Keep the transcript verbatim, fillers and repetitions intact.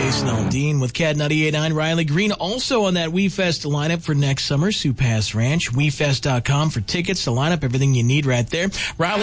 Jason Aldean with Cat ninety-eight point nine. Riley Green also on that WeFest lineup for next summer. Sioux Pass Ranch. We Fest dot com for tickets, the lineup, everything you need right there. Riley